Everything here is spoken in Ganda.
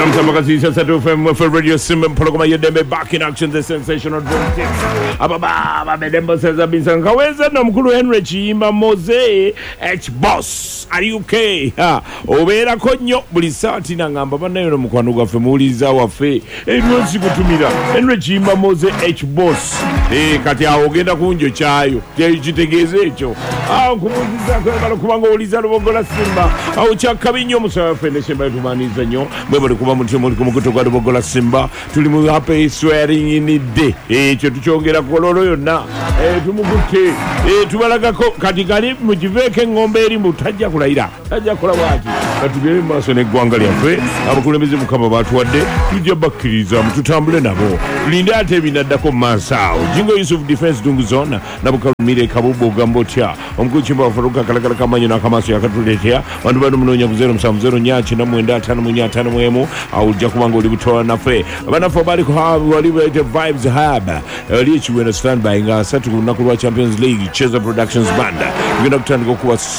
Samakazi Sato FM for Radio Sim Pologoma Yedeme back in action, the sensational drum team. Ababa Medembo says I've been saying Kaweza na mkulu Henry Chimba Mose H Boss. Are you okay? Obera konyo bulisati na ngamba banayo mukwano gwafe muliza wafe. Nonsi kutumira Henry Chimba Mose H Boss. Kati agenda kunjo chayo. Kitegeze echo. Kumuliza kwa kubango uliza Lubogola Simba. Chakabinyo musafe ne shemba tumaniza nyo. Bwe kuba mutima kumukuto kwa Lubogola Simba. Tuli mu happy swearing in the day. Echo tuchongera kololo yonna. Tumukute. Tubalagako kati kali mujiveke ngombe eri mutajja kulaira. Tajja kola bwaki. Katugere maso ne gwanga lyaffe. Abakulembeze mukama batuwadde. Tujja bakkiriza mututambule nabo. Linda ate binaddako Mansao. Jingo Yusuf Defense Dunguzona na bukalumire kabubo gambotya. Omukulu Chimba wafaruka kalakala kamanyo na kamaso yakatuletea. Bantu bano munonya ku 070 nyachi na mwenda 5 mwemu awujja kubanga oli butola nafe. Abanafu bali ko wali bete Vibes Hub. Lichi wena standby nga 3 ku nakulwa Champions League Cheza Productions Banda. Ngenda kutandika kuwa